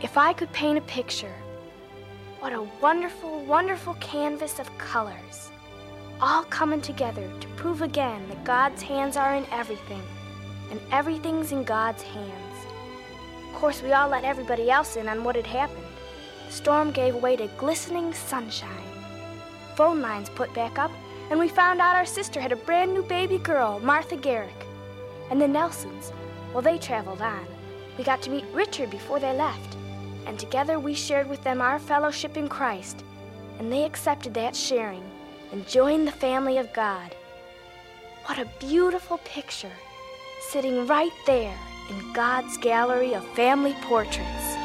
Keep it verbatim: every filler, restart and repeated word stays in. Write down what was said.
If I could paint a picture, what a wonderful, wonderful canvas of colors, all coming together to prove again that God's hands are in everything, and everything's in God's hands. Of course, we all let everybody else in on what had happened. The storm gave way to glistening sunshine. Phone lines put back up, and we found out our sister had a brand new baby girl, Martha Garrick. And the Nelsons, well, they traveled on. We got to meet Richard before they left, and together we shared with them our fellowship in Christ, and they accepted that sharing and joined the family of God. What a beautiful picture, sitting right there in God's gallery of family portraits.